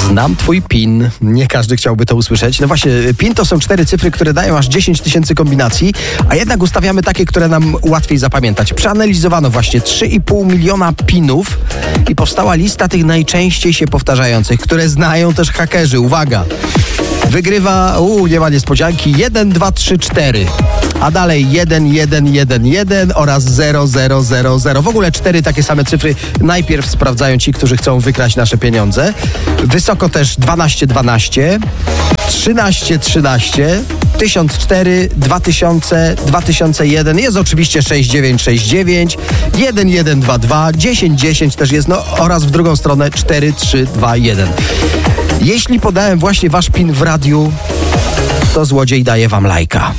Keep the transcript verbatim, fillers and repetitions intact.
Znam twój PIN. Nie każdy chciałby to usłyszeć. No właśnie, PIN to są cztery cyfry, które dają aż dziesięć tysięcy kombinacji, a jednak ustawiamy takie, które nam łatwiej zapamiętać. Przeanalizowano właśnie trzy i pół miliona PINów i powstała lista tych najczęściej się powtarzających, które znają też hakerzy. Uwaga! Wygrywa, uuu, nie ma niespodzianki, jeden, dwa, trzy, cztery. A dalej jeden, jeden, jeden, jeden oraz zero, zero, zero, zero. W ogóle cztery takie same cyfry najpierw sprawdzają ci, którzy chcą wykraść nasze pieniądze. Wysoko też dwanaście, dwanaście, trzynaście, trzynaście, tysiąc cztery, dwa tysiące, dwa tysiące jeden. Jest oczywiście sześć dziewięć sześć dziewięć, jeden jeden dwa dwa, dziesięć dziesięć też jest, no oraz w drugą stronę cztery trzy dwa jeden. Jeśli podałem właśnie wasz PIN w radiu, to złodziej daje wam lajka.